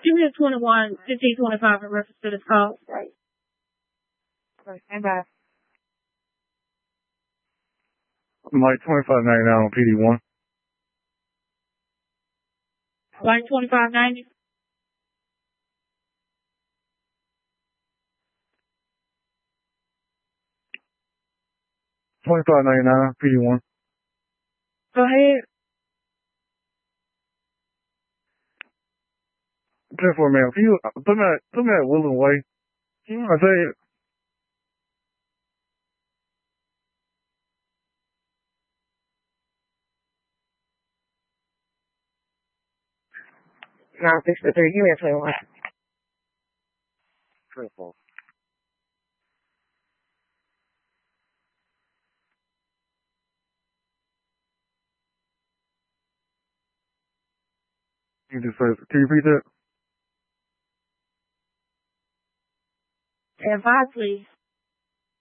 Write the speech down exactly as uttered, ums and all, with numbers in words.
Give me a twenty-one, fifteen, twenty-five in reference to this call. Right. Okay, stand by. Mike twenty-five ninety-nine on P D one. Like twenty-five ninety. twenty-five ninety-nine, P D one. Go ahead. ten four, man. Can you put me at, put me at Woodland Way? Can you I say it? nine sixty-three. Give me a twenty-one. Triple. You just said, can you repeat that? Advise, please.